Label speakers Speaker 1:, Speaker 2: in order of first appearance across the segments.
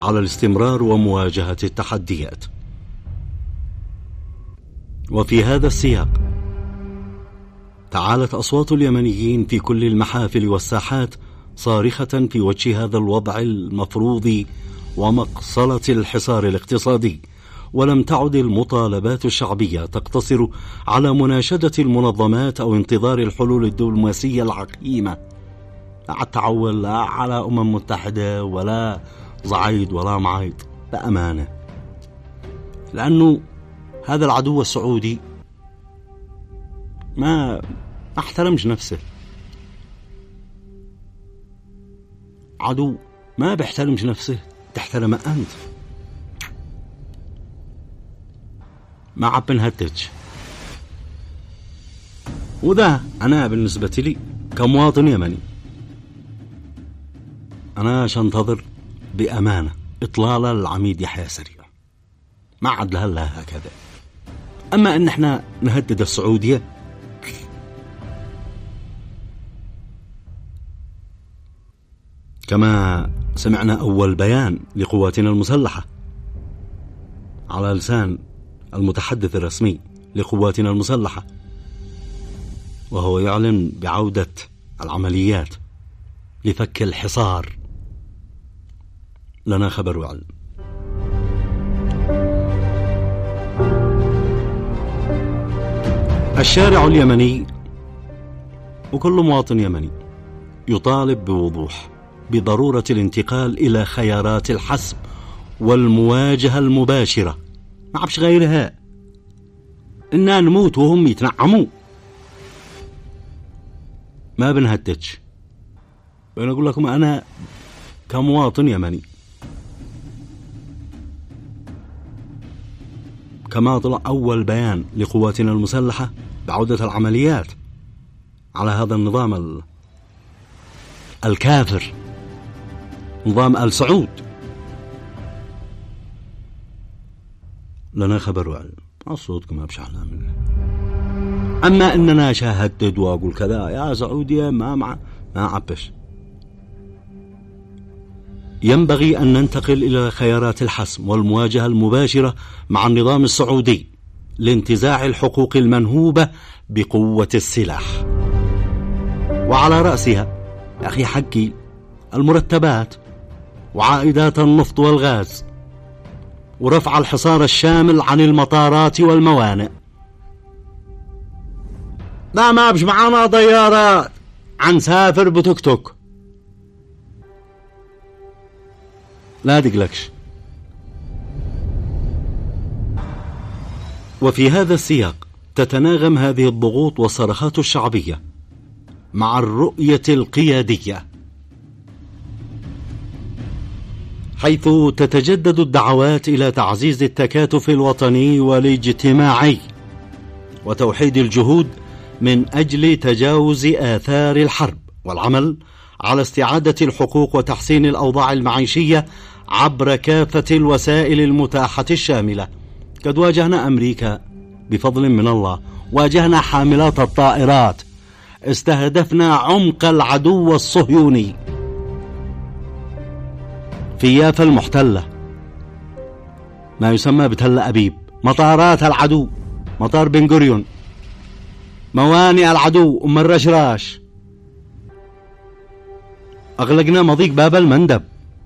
Speaker 1: على الاستمرار ومواجهة التحديات. وفي هذا السياق تعالت أصوات اليمنيين في كل المحافل والساحات صارخة في وجه هذا الوضع المفروض ومقصلة الحصار الاقتصادي، ولم تعد المطالبات الشعبية تقتصر على مناشدة المنظمات أو انتظار الحلول الدبلوماسية العقيمة، لا على التعول، لا على متحدة، ولا زعيد ولا معيط، بأمانة. لأنه هذا العدو السعودي ما احترمش نفسه، عدو ما بيحترمش نفسه، تحترم أنت. ما عب نهتج. وذا أنا بالنسبة لي كمواطن يمني أنا شنتظر بأمانة إطلال العميد يحيى سريع، ما عاد لها هكذا. أما أن احنا نهدد السعودية، كما سمعنا أول بيان لقواتنا المسلحة على لسان المتحدث الرسمي لقواتنا المسلحة، وهو يعلن بعودة العمليات لفك الحصار. لنا خبر وعلم. الشارع اليمني وكل مواطن يمني يطالب بوضوح بضرورة الانتقال إلى خيارات الحسم والمواجهة المباشرة، ما عبش غيرها. إننا نموت وهم يتنعموا، ما بنهتج. بنقول لكم أنا كمواطن يمني، كما طلع أول بيان لقواتنا المسلحة بعودة العمليات على هذا النظام الكافر، نظام آل سعود، لنا خبر وعلم. أصوتكم ما بشحلها منه. أما إننا شاهدت وأقول كذا يا سعودية ما عبش. ينبغي أن ننتقل إلى خيارات الحسم والمواجهة المباشرة مع النظام السعودي لانتزاع الحقوق المنهوبة بقوة السلاح، وعلى رأسها يا أخي حقي المرتبات وعائدات النفط والغاز، ورفع الحصار الشامل عن المطارات والموانئ. لا ما بش معانا طيارات، عنسافر بتوك توك، لا دقلكش. وفي هذا السياق تتناغم هذه الضغوط والصرخات الشعبية مع الرؤية القيادية، حيث تتجدد الدعوات إلى تعزيز التكاتف الوطني والاجتماعي وتوحيد الجهود من أجل تجاوز آثار الحرب، والعمل على استعادة الحقوق وتحسين الأوضاع المعيشية عبر كافة الوسائل المتاحة الشاملة. قد واجهنا أمريكا بفضل من الله، واجهنا حاملات الطائرات، استهدفنا عمق العدو الصهيوني في يافا المحتلة، ما يسمى بتل أبيب، مطارات العدو، مطار بن غوريون، موانئ العدو، أم الرشراش، أغلقنا مضيق باب المندب،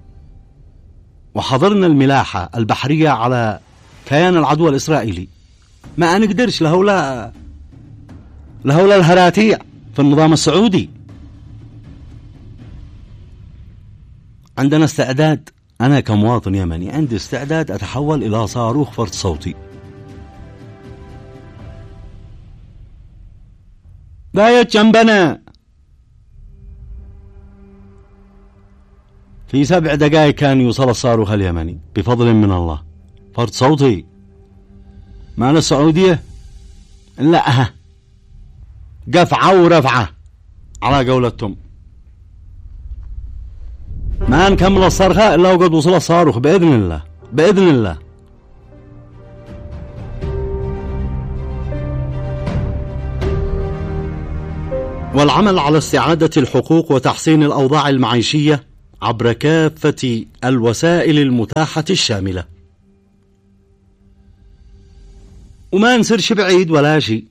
Speaker 1: وحضرنا الملاحة البحرية على كيان العدو الإسرائيلي. ما نقدرش لهولا الهراتيع في النظام السعودي. عندنا استعداد، أنا كمواطن يمني عندي استعداد أتحول إلى صاروخ فرد صوتي. لا جنبنا في 7 دقائق كان يوصل الصاروخ اليمني بفضل من الله، فرد صوتي. ما السعودية لا قفعة ورفعة على قولتهم، ما نكمل الصرخة إلا وقد وصل الصاروخ بإذن الله بإذن الله. والعمل على استعادة الحقوق وتحسين الأوضاع المعيشية عبر كافة الوسائل المتاحة الشاملة. وما نسرش بعيد ولا شيء.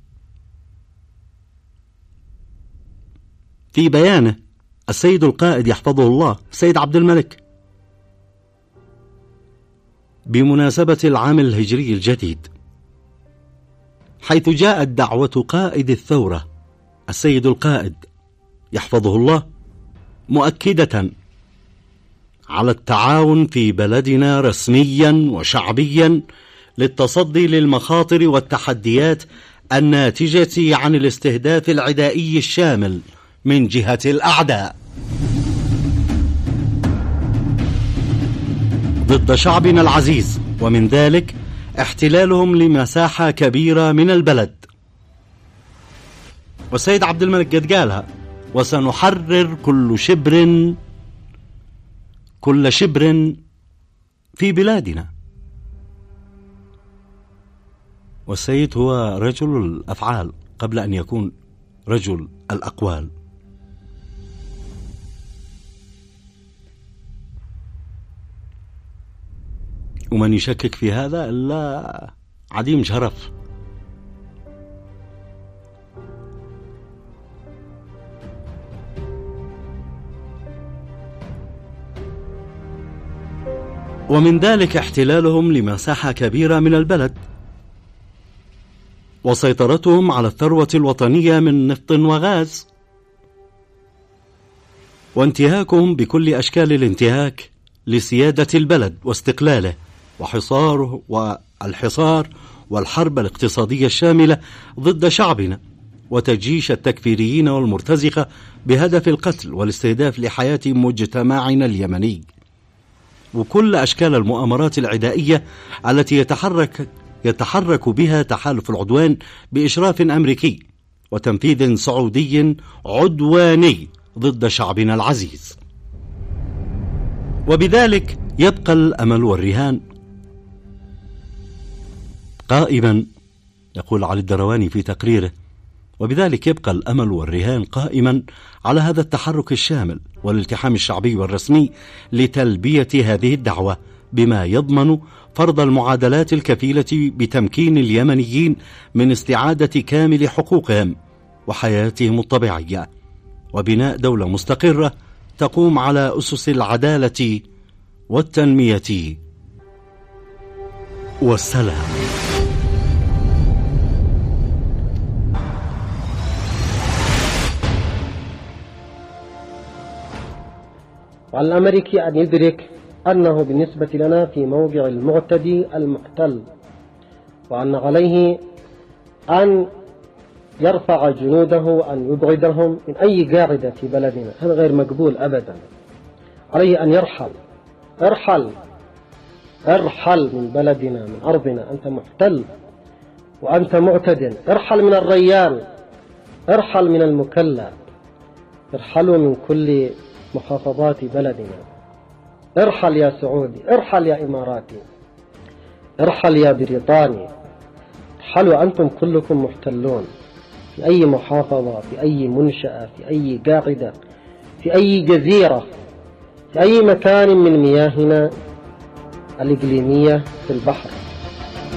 Speaker 1: في بيانه السيد القائد يحفظه الله السيد عبد الملك بمناسبة العام الهجري الجديد، حيث جاءت دعوة قائد الثورة السيد القائد يحفظه الله مؤكدة على التعاون في بلدنا رسميا وشعبيا للتصدي للمخاطر والتحديات الناتجة عن الاستهداف العدائي الشامل من جهة الأعداء ضد شعبنا العزيز، ومن ذلك احتلالهم لمساحة كبيرة من البلد. والسيد عبد الملك قد قالها: وسنحرر كل شبر في بلادنا. والسيد هو رجل الأفعال قبل أن يكون رجل الأقوال. ومن يشكك في هذا إلا عديم شرف. ومن ذلك احتلالهم لمساحة كبيرة من البلد، وسيطرتهم على الثروة الوطنية من نفط وغاز، وانتهاكهم بكل أشكال الانتهاك لسيادة البلد واستقلاله، وحصاره والحصار والحرب الاقتصادية الشاملة ضد شعبنا، وتجيش التكفيريين والمرتزقة بهدف القتل والاستهداف لحياة مجتمعنا اليمني، وكل أشكال المؤامرات العدائية التي يتحرك بها تحالف العدوان بإشراف أمريكي وتنفيذ سعودي عدواني ضد شعبنا العزيز. وبذلك يبقى الأمل والرهان قائما، يقول علي الدرواني في تقريره: وبذلك يبقى الأمل والرهان قائما على هذا التحرك الشامل والالتحام الشعبي والرسمي لتلبية هذه الدعوة، بما يضمن فرض المعادلات الكفيلة بتمكين اليمنيين من استعادة كامل حقوقهم وحياتهم الطبيعية، وبناء دولة مستقرة تقوم على أسس العدالة والتنمية والسلام.
Speaker 2: وعلى الأمريكي أن يدرك أنه بالنسبة لنا في موضع المعتدي المحتل، وأن عليه أن يرفع جنوده، أن يبعدهم من أي قاعدة في بلدنا. هذا غير مقبول أبدا. عليه أن ارحل من بلدنا، من أرضنا. أنت محتل وأنت معتد. ارحل من الريان، ارحل من المكلا، ارحلوا من كل محافظات بلدنا. ارحل يا سعودي، ارحل يا إماراتي، ارحل يا بريطاني، ارحلوا. أنتم كلكم محتلون في أي محافظة، في أي منشأة، في أي قاعدة، في أي جزيرة، في أي مكان من مياهنا الإقليمية في البحر.